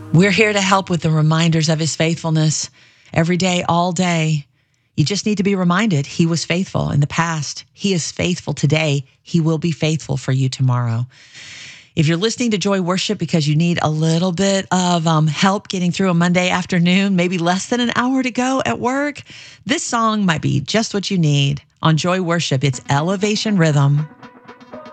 We're here to help with the reminders of his faithfulness every day, all day. You just need to be reminded he was faithful in the past. He is faithful today. He will be faithful for you tomorrow. If you're listening to Joy Worship because you need a little bit of help getting through a Monday afternoon, maybe less than an hour to go at work, this song might be just what you need. On Joy Worship, it's Elevation Rhythm.